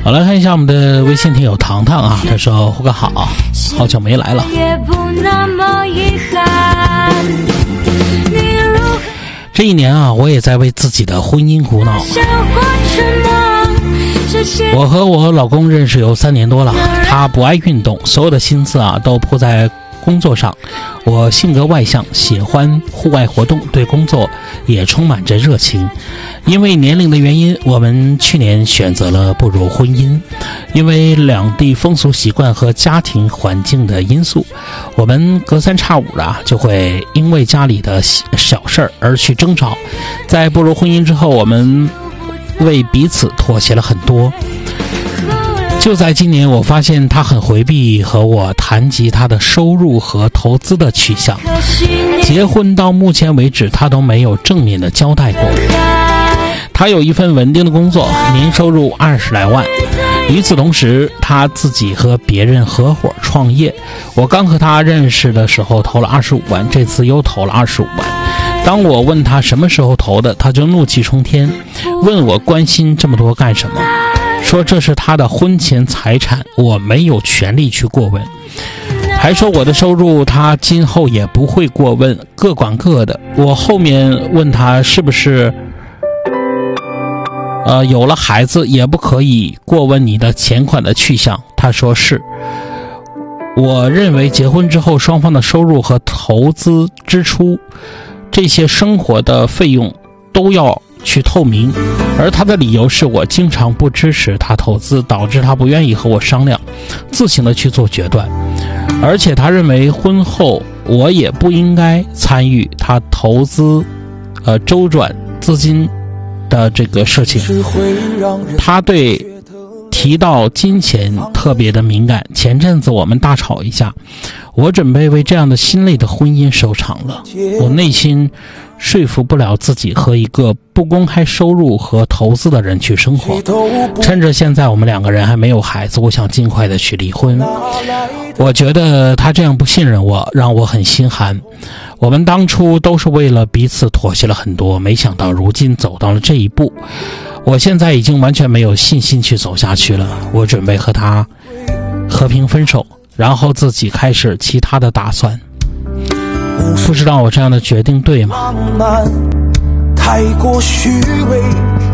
好，来看一下我们的微信听友糖糖啊，他说胡哥好，好久没来了。这一年啊，我也在为自己的婚姻苦恼。我和我老公认识有3年多了，他不爱运动，所有的心思啊都扑在工作上。我性格外向，喜欢户外活动，对工作也充满着热情。因为年龄的原因，我们去年选择了步入婚姻。因为两地风俗习惯和家庭环境的因素，我们隔三差五的就会因为家里的小事儿而去争吵。在步入婚姻之后，我们为彼此妥协了很多。就在今年，我发现他很回避和我谈及他的收入和投资的去向。结婚到目前为止，他都没有正面的交代过。他有一份稳定的工作，年收入20来万。与此同时，他自己和别人合伙创业。我刚和他认识的时候投了25万，这次又投了25万。当我问他什么时候投的，他就怒气冲天，问我关心这么多干什么，说这是他的婚前财产，我没有权利去过问，还说我的收入他今后也不会过问，各管各的。我后面问他是不是有了孩子也不可以过问你的钱款的去向，他说是。我认为结婚之后双方的收入和投资支出这些生活的费用都要去透明，而他的理由是我经常不支持他投资，导致他不愿意和我商量，自行的去做决断。而且他认为婚后我也不应该参与他投资周转资金的这个事情。他对提到金钱特别的敏感，前阵子我们大吵一架，我准备为这样的心累的婚姻收场了。我内心说服不了自己和一个不公开收入和投资的人去生活。趁着现在我们2个人还没有孩子，我想尽快的去离婚。我觉得他这样不信任我，让我很心寒。我们当初都是为了彼此妥协了很多，没想到如今走到了这一步。我现在已经完全没有信心去走下去了，我准备和他和平分手，然后自己开始其他的打算。不知道我这样的决定对吗？ 太过虚伪，